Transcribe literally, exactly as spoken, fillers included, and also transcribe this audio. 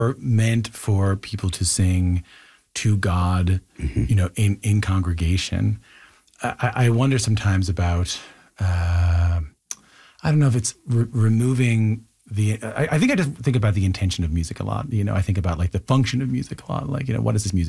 or meant for people to sing to God, mm-hmm. you know, in, in congregation. I, I wonder sometimes about, uh, I don't know if it's re- removing the, I, I think I just think about the intention of music a lot. You know, I think about like the function of music a lot. Like, you know, what is this music